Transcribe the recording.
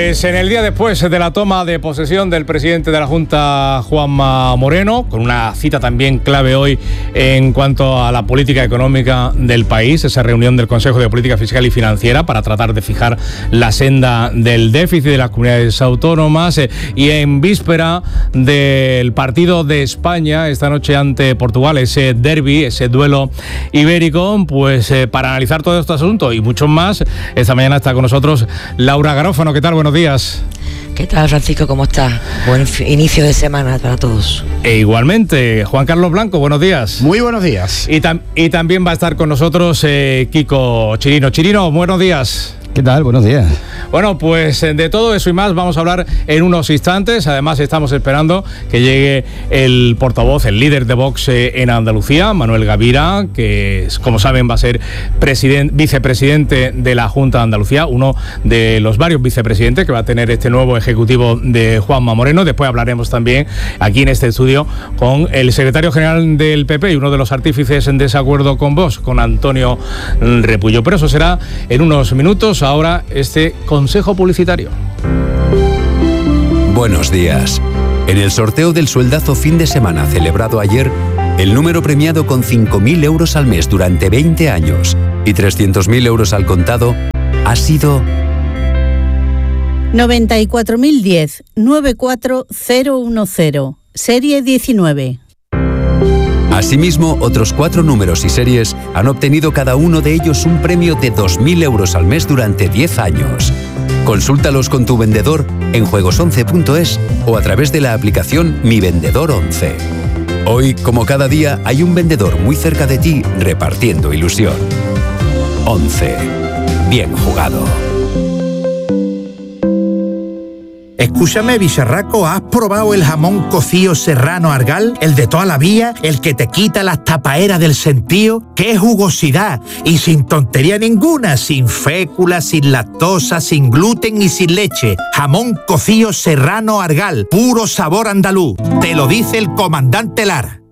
Pues en el día después de la toma de posesión del presidente de la Junta, Juanma Moreno, con una cita también clave hoy en cuanto a la política económica del país, esa reunión del Consejo de Política Fiscal y Financiera para tratar de fijar la senda del déficit de las comunidades autónomas, y en víspera del partido de España esta noche ante Portugal, ese derbi, ese duelo ibérico, pues para analizar todo este asunto y mucho más, esta mañana está con nosotros Laura Garófano. ¿Qué tal? Buenos días. ¿Qué tal, Francisco? ¿Cómo estás? Buen inicio de semana para todos. E igualmente, Juan Carlos Blanco, buenos días. Muy buenos días. Y también va a estar con nosotros Kiko Chirino. Chirino, buenos días. ¿Qué tal? Buenos días. Bueno, pues de todo eso y más vamos a hablar en unos instantes. Además, estamos esperando que llegue el portavoz, el líder de Vox en Andalucía, Manuel Gavira, que, como saben, va a ser vicepresidente de la Junta de Andalucía, uno de los varios vicepresidentes que va a tener este nuevo ejecutivo de Juanma Moreno. Después hablaremos también aquí en este estudio con el secretario general del PP y uno de los artífices en desacuerdo con Vox, con Antonio Repullo. Pero eso será en unos minutos. Ahora este consejo publicitario. Buenos días. En el sorteo del sueldazo fin de semana celebrado ayer, el número premiado con 5.000 euros al mes durante 20 años y 300.000 euros al contado ha sido 94.010 94010, serie 19. Asimismo, otros 4 números y series han obtenido cada uno de ellos un premio de 2.000 euros al mes durante 10 años. Consúltalos con tu vendedor en juegos11.es o a través de la aplicación Mi Vendedor 11. Hoy, como cada día, hay un vendedor muy cerca de ti repartiendo ilusión. 11. Bien jugado. Escúchame, bicharraco, ¿has probado el jamón cocido serrano Argal? El de toda la vida, el que te quita las tapaeras del sentío. ¡Qué jugosidad! Y sin tontería ninguna, sin fécula, sin lactosa, sin gluten y sin leche. Jamón cocido serrano Argal, puro sabor andaluz. Te lo dice el comandante Lara.